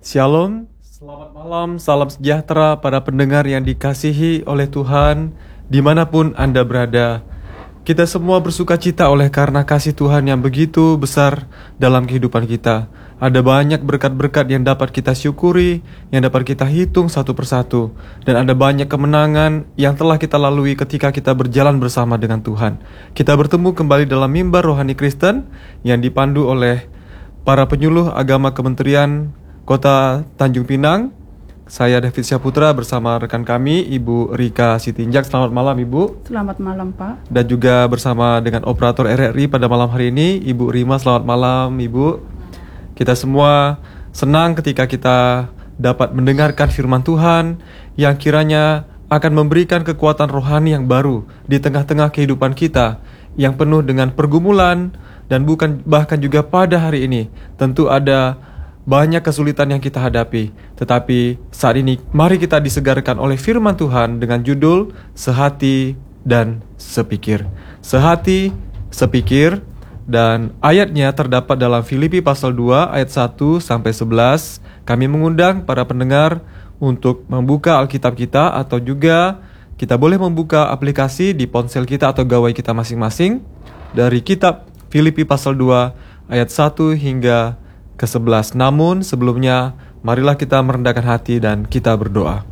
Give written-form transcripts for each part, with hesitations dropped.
Shalom, selamat malam, salam sejahtera para pendengar yang dikasihi oleh Tuhan dimanapun Anda berada. Kita semua bersuka cita oleh karena kasih Tuhan yang begitu besar dalam kehidupan kita. Ada banyak berkat-berkat yang dapat kita syukuri, yang dapat kita hitung satu persatu. Dan ada banyak kemenangan yang telah kita lalui ketika kita berjalan bersama dengan Tuhan. Kita bertemu kembali dalam mimbar rohani Kristen yang dipandu oleh para penyuluh agama Kementerian Kota Tanjung Pinang. Saya David Syaputra bersama rekan kami Ibu Rika Sitinjak. Selamat malam Ibu. Selamat malam Pak. Dan juga bersama dengan operator RRI pada malam hari ini Ibu Rima. Selamat malam Ibu. Kita semua senang ketika kita dapat mendengarkan firman Tuhan yang kiranya akan memberikan kekuatan rohani yang baru di tengah-tengah kehidupan kita yang penuh dengan pergumulan. Dan bahkan juga pada hari ini tentu ada banyak kesulitan yang kita hadapi. Tetapi saat ini mari kita disegarkan oleh firman Tuhan dengan judul Sehati dan Sepikir. Sehati, sepikir. Dan ayatnya terdapat dalam Filipi pasal 2 ayat 1-11. Kami mengundang para pendengar untuk membuka Alkitab kita, atau juga kita boleh membuka aplikasi di ponsel kita atau gawai kita masing-masing dari kitab Filipi pasal 2 ayat 1 hingga ke-11. Namun sebelumnya marilah kita merendahkan hati dan kita berdoa.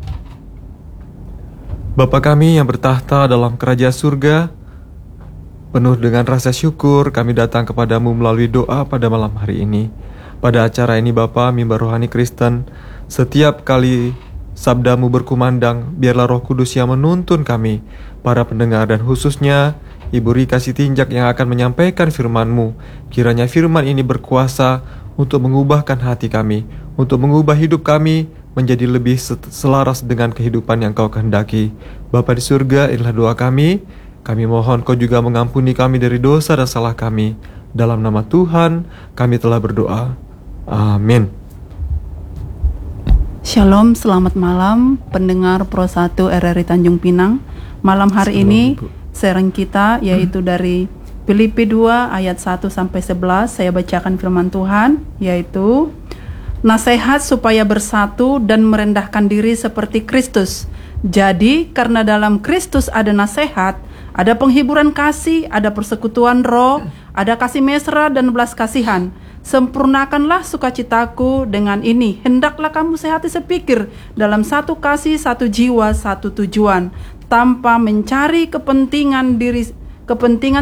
Bapa kami yang bertahta dalam kerajaan surga, penuh dengan rasa syukur kami datang kepadamu melalui doa pada malam hari ini. Pada acara ini Bapa, Mimbar Rohani Kristen, setiap kali sabdamu berkumandang, biarlah Roh Kudus yang menuntun kami, para pendengar, dan khususnya Ibu Rika Sitinjak yang akan menyampaikan firman-Mu. Kiranya firman ini berkuasa untuk mengubahkan hati kami, untuk mengubah hidup kami menjadi lebih selaras dengan kehidupan yang Kau kehendaki. Bapa di surga, inilah doa kami. Kami mohon Kau juga mengampuni kami dari dosa dan salah kami. Dalam nama Tuhan kami telah berdoa. Amin. Shalom, selamat malam pendengar Pro 1 RRI Tanjung Pinang. Malam hari ini sharing kita yaitu dari Filipi 2 ayat 1-11. Saya bacakan firman Tuhan, yaitu nasihat supaya bersatu dan merendahkan diri seperti Kristus. Jadi karena dalam Kristus ada nasihat, ada penghiburan kasih, ada persekutuan roh, ada kasih mesra dan belas kasihan. Sempurnakanlah sukacitaku dengan ini. Hendaklah kamu sehati sepikir, dalam satu kasih, satu jiwa, satu tujuan, tanpa mencari kepentingan